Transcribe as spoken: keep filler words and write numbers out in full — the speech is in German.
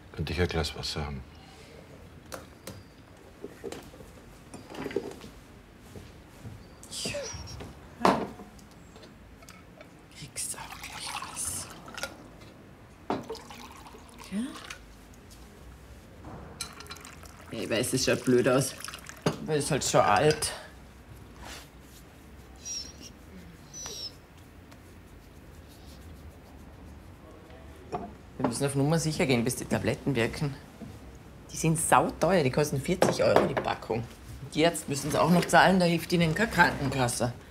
Könnte ich ein Glas Wasser haben? Ja. Kriegst auch gleich was. Ja? Ja, ich weiß, es schaut blöd aus. Aber ist halt schon alt. Wir müssen auf Nummer sicher gehen, bis die Tabletten wirken. Die sind sauteuer, die kosten vierzig Euro die Packung. Die Ärzte müssen es auch noch zahlen, da hilft ihnen keine Krankenkasse.